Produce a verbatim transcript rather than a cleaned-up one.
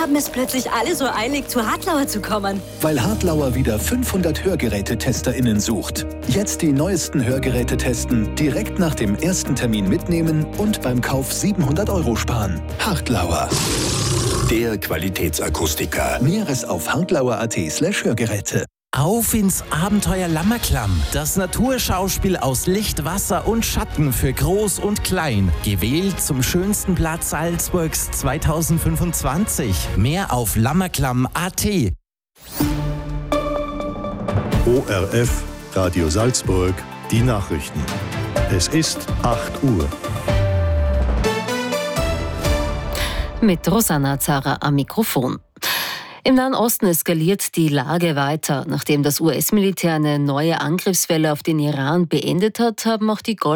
haben es plötzlich alle so eilig, zu Hartlauer zu kommen? Weil Hartlauer wieder fünfhundert Hörgerätetesterinnen sucht. Jetzt die neuesten Hörgeräte testen, direkt nach dem ersten Termin mitnehmen und beim Kauf siebenhundert Euro sparen. Hartlauer. Der Qualitätsakustiker. Näheres auf hartlauer.at slash Hörgeräte. Auf ins Abenteuer Lammerklamm. Das Naturschauspiel aus Licht, Wasser und Schatten für Groß und Klein. Gewählt zum schönsten Platz Salzburgs zweitausendfünfundzwanzig. Mehr auf lammerklamm punkt a t. O R F, Radio Salzburg, die Nachrichten. Es ist acht Uhr. Mit Rosanna Zara am Mikrofon. Im Nahen Osten eskaliert die Lage weiter. Nachdem das U S-Militär eine neue Angriffswelle auf den Iran beendet hat, haben auch die Golf